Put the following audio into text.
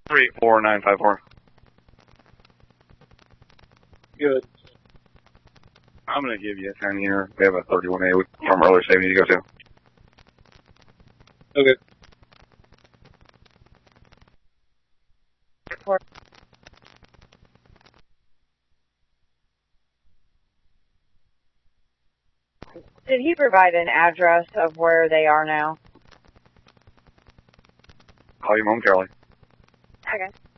34954. Good. I'm going to give you a 10 here. We have a 31A from earlier today we need to go to. Okay. Did he provide an address of where they are now? Call you momentarily. Okay.